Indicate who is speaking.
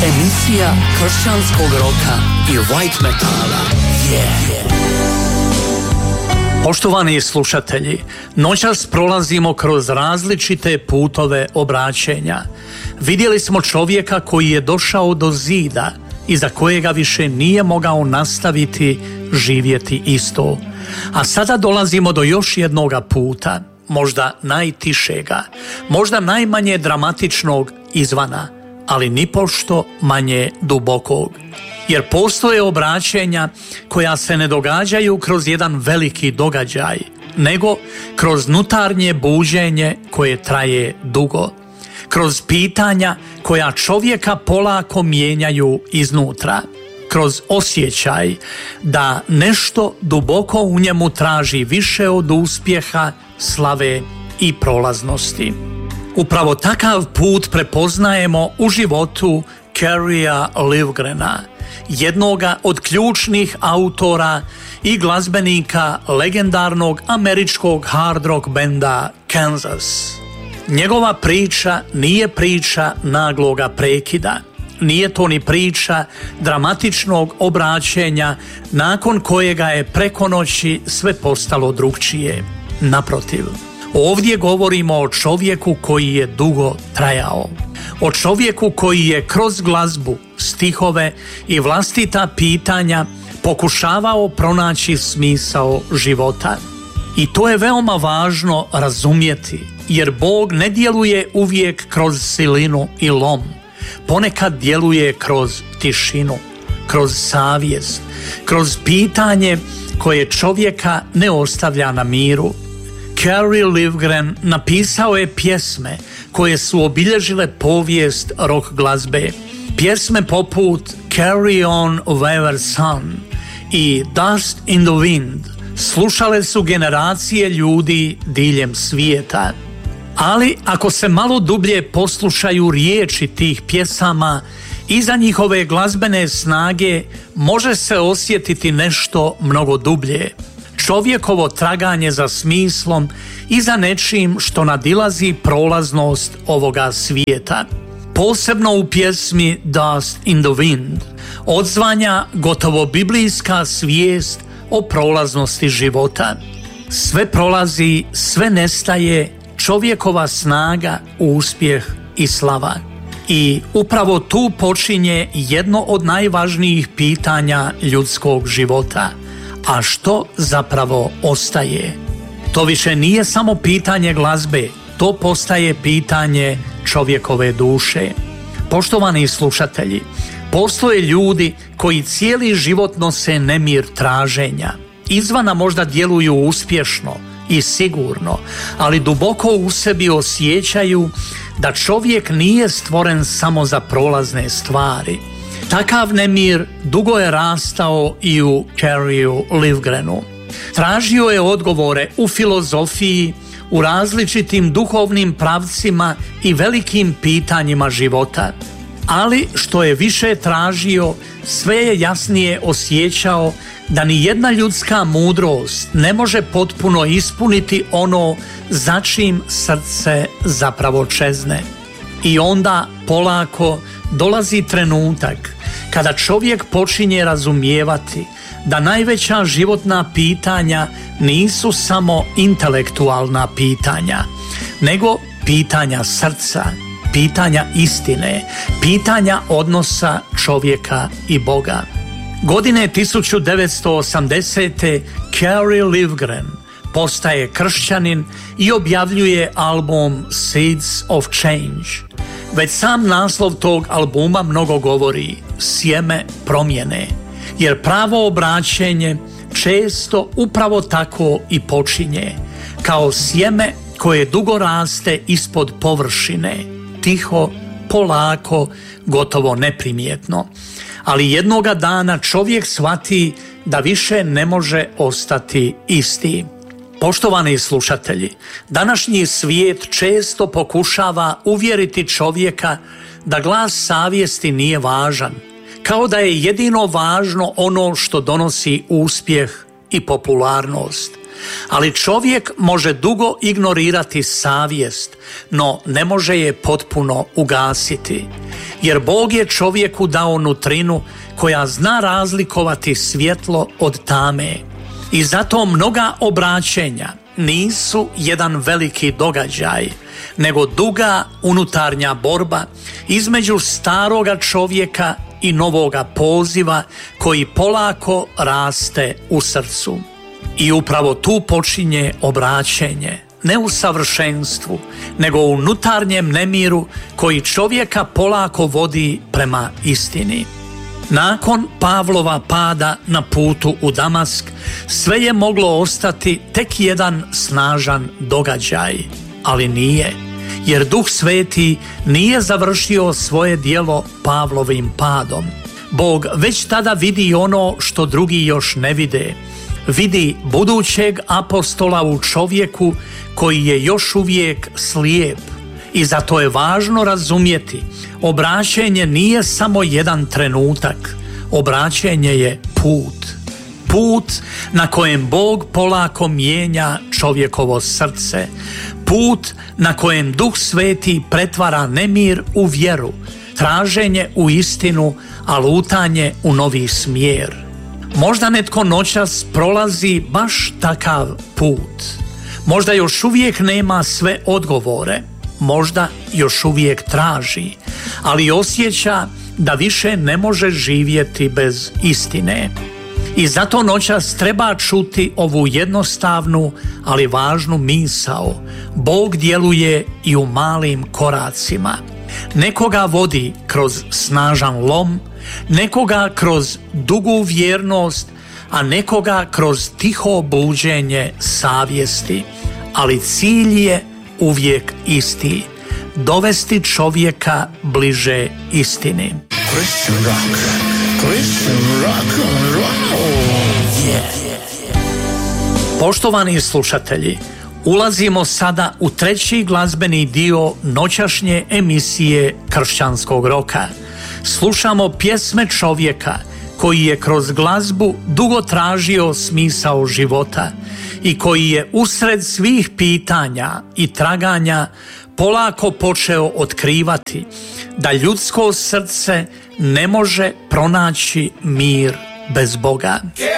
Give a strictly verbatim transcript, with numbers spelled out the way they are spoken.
Speaker 1: Emisija kršćanskog roka i white metala. Yeah, yeah. Poštovani slušatelji, noćas prolazimo kroz različite putove obraćenja. Vidjeli smo čovjeka koji je došao do zida i za kojega više nije mogao nastaviti živjeti isto. A sada dolazimo do još jednoga puta, možda najtišega, možda najmanje dramatičnog izvana, ali nipošto manje dubokog. Jer postoje obraćenja koja se ne događaju kroz jedan veliki događaj, nego kroz unutarnje buđenje koje traje dugo. Kroz pitanja koja čovjeka polako mijenjaju iznutra. Kroz osjećaj da nešto duboko u njemu traži više od uspjeha, slave i prolaznosti. Upravo takav put prepoznajemo u životu Kerrya Livgrena, jednoga od ključnih autora i glazbenika legendarnog američkog hard rock benda Kansas. Njegova priča nije priča nagloga prekida, nije to ni priča dramatičnog obraćenja nakon kojega je preko noći sve postalo drukčije. Naprotiv, ovdje govorimo o čovjeku koji je dugo trajao, o čovjeku koji je kroz glazbu, stihove i vlastita pitanja pokušavao pronaći smisao života. I to je veoma važno razumjeti, jer Bog ne djeluje uvijek kroz silinu i lom. Ponekad djeluje kroz tišinu, kroz savjest, kroz pitanje koje čovjeka ne ostavlja na miru. Kerry Livgren napisao je pjesme koje su obilježile povijest rock glazbe. Pjesme poput Carry On Wayward Son i Dust in the Wind slušale su generacije ljudi diljem svijeta. Ali ako se malo dublje poslušaju riječi tih pjesama, iza njihove glazbene snage može se osjetiti nešto mnogo dublje. Čovjekovo traganje za smislom i za nečim što nadilazi prolaznost ovoga svijeta. Posebno u pjesmi Dust in the Wind odzvanja gotovo biblijska svijest o prolaznosti života. Sve prolazi, sve nestaje, čovjekova snaga, uspjeh i slava. I upravo tu počinje jedno od najvažnijih pitanja ljudskog života. A što zapravo ostaje? To više nije samo pitanje glazbe, to postaje pitanje čovjekove duše. Poštovani slušatelji, postoje ljudi koji cijeli život nose nemir traženja. Izvana možda djeluju uspješno i sigurno, ali duboko u sebi osjećaju da čovjek nije stvoren samo za prolazne stvari. Takav nemir dugo je rastao i u Kerryu Livgrenu. Tražio je odgovore u filozofiji, u različitim duhovnim pravcima i velikim pitanjima života. Ali što je više tražio, sve je jasnije osjećao da ni jedna ljudska mudrost ne može potpuno ispuniti ono za čim srce zapravo čezne. I onda polako dolazi trenutak kada čovjek počinje razumijevati da najveća životna pitanja nisu samo intelektualna pitanja, nego pitanja srca, pitanja istine, pitanja odnosa čovjeka i Boga. Godine tisuću devetsto osamdesete. Kerry Livgren postaje kršćanin i objavljuje album Seeds of Change. Već sam naslov tog albuma mnogo govori, sjeme promjene, jer pravo obraćenje često upravo tako i počinje, kao sjeme koje dugo raste ispod površine, tiho, polako, gotovo neprimjetno. Ali jednoga dana čovjek shvati da više ne može ostati isti. Poštovani slušatelji, današnji svijet često pokušava uvjeriti čovjeka da glas savjesti nije važan, kao da je jedino važno ono što donosi uspjeh i popularnost. Ali čovjek može dugo ignorirati savjest, no ne može je potpuno ugasiti. Jer Bog je čovjeku dao nutrinu koja zna razlikovati svjetlo od tame. I zato mnoga obraćenja nisu jedan veliki događaj, nego duga unutarnja borba između staroga čovjeka i novoga poziva koji polako raste u srcu. I upravo tu počinje obraćenje, ne u savršenstvu, nego u unutarnjem nemiru koji čovjeka polako vodi prema istini. Nakon Pavlova pada na putu u Damask, sve je moglo ostati tek jedan snažan događaj, ali nije, jer Duh Sveti nije završio svoje djelo Pavlovim padom. Bog već tada vidi ono što drugi još ne vide. Vidi budućeg apostola u čovjeku koji je još uvijek slijep. I zato je važno razumjeti, obraćenje nije samo jedan trenutak, obraćenje je put. Put na kojem Bog polako mijenja čovjekovo srce. Put na kojem Duh Sveti pretvara nemir u vjeru, traženje u istinu, a lutanje u novi smjer. Možda netko noćas prolazi baš takav put. Možda još uvijek nema sve odgovore. Možda još uvijek traži, ali osjeća da više ne može živjeti bez istine. I zato noćas treba čuti ovu jednostavnu, ali važnu misao. Bog djeluje i u malim koracima. Nekoga vodi kroz snažan lom, nekoga kroz dugu vjernost, a nekoga kroz tiho buđenje savjesti. Ali cilj je uvijek isti, dovesti čovjeka bliže istini.
Speaker 2: Christian rock, Christian rock and roll.
Speaker 1: Yeah. Poštovani slušatelji, ulazimo sada u treći glazbeni dio noćašnje emisije Kršćanskog roka. Slušamo pjesme čovjeka koji je kroz glazbu dugo tražio smisao života i koji je usred svih pitanja i traganja polako počeo otkrivati da ljudsko srce ne može pronaći mir bez Boga.